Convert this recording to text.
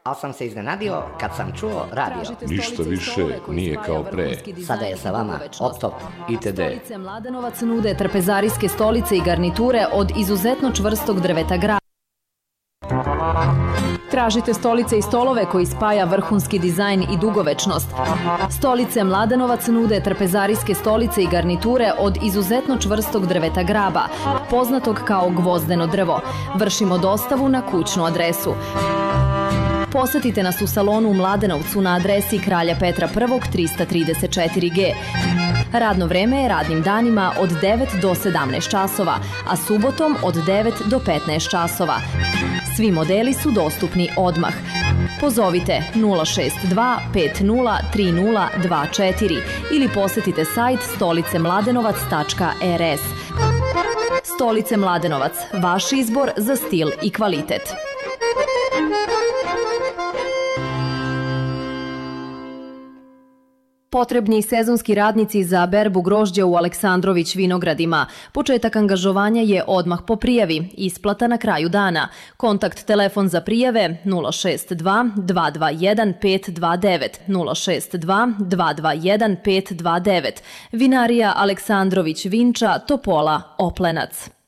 ali sam se iznenadio kad sam čuo radio. Ništa više nije kao pre. Sada je sa vama Optop itd. Stolice Mladenovac nude trpezarijske stolice i garniture od izuzetno čvrstog drveta graba. Tražite stolice i stolove koji spaja vrhunski dizajn i dugovečnost. Stolice Mladenovac nude trpezarijske stolice i garniture od izuzetno čvrstog drveta graba, poznatog kao gvozdeno drvo. Vršimo dostavu na kućnu adresu. Posetite nas u salonu u Mladenovcu na adresi Kralja Petra I 334G. Radno vreme je radnim danima od 9 do 17 časova, a subotom od 9 do 15 časova. Svi modeli su dostupni odmah. Pozovite 062 50 3024 ili posetite sajt stolicemladenovac.rs. Stolice Mladenovac, vaš izbor za stil i kvalitet. Potrebni sezonski radnici za berbu grožđa u Aleksandrović vinogradima. Početak angažovanja je odmah po prijavi, isplata na kraju dana. Kontakt telefon za prijave 062 221 529 062 221 529. Vinarija Aleksandrović Vinča, Topola, Oplenac.